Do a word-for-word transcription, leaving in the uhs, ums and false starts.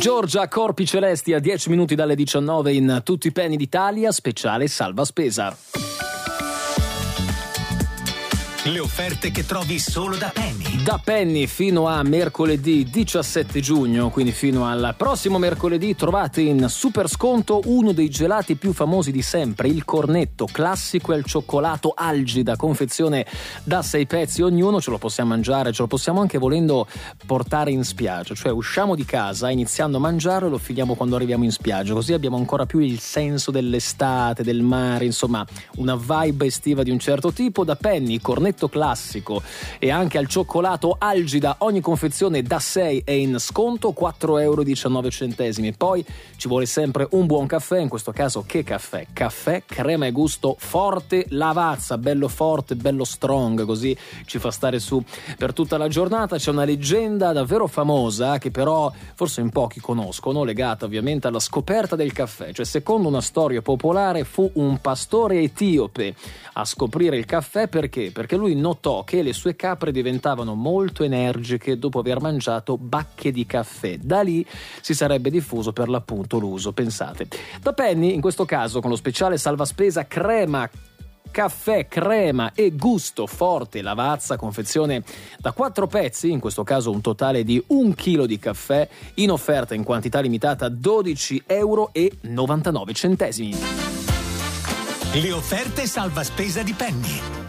Giorgia Corpi Celesti a dieci minuti dalle diciannove in Tutti i Penny d'Italia, speciale salva spesa. Le offerte che trovi solo da Penny. Da Penny fino a mercoledì diciassette giugno, quindi fino al prossimo mercoledì, trovate in super sconto uno dei gelati più famosi di sempre, il cornetto classico al cioccolato Algida, confezione da sei pezzi ognuno. Ce lo possiamo mangiare, ce lo possiamo anche volendo portare in spiaggia, cioè usciamo di casa iniziando a mangiarlo e lo finiamo quando arriviamo in spiaggia, così abbiamo ancora più il senso dell'estate, del mare, insomma una vibe estiva di un certo tipo. Da Penny, cornetto classico e anche al cioccolato Algida, ogni confezione da sei è in sconto, quattro euro e diciannove centesimi. Poi ci vuole sempre un buon caffè, in questo caso che caffè? Caffè crema e gusto forte Lavazza, bello forte, bello strong, così ci fa stare su per tutta la giornata. C'è una leggenda davvero famosa che però forse in pochi conoscono, legata ovviamente alla scoperta del caffè. Cioè, secondo una storia popolare, fu un pastore etiope a scoprire il caffè. Perché? Perché lui notò che le sue capre diventavano molto energiche dopo aver mangiato bacche di caffè. Da lì si sarebbe diffuso per l'appunto l'uso, pensate. Da Penny, in questo caso con lo speciale salva spesa crema caffè, crema e gusto forte Lavazza, confezione da quattro pezzi, in questo caso un totale di un chilo di caffè, in offerta in quantità limitata dodici euro e novantanove centesimi. Le offerte salva spesa di Penny.